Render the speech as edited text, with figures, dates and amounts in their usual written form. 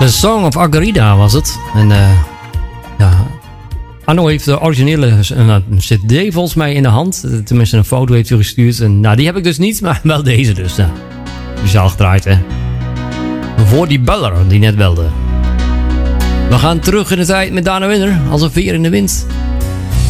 The Song of Agarida was het. En ja, Arno heeft de originele CD volgens mij in de hand. Tenminste, een foto heeft hij gestuurd. En nou, die heb ik dus niet, maar wel deze dus. Nou, speciaal gedraaid, hè. Voor die beller die net belde. We gaan terug in de tijd met Dana Winner als een veer in de wind.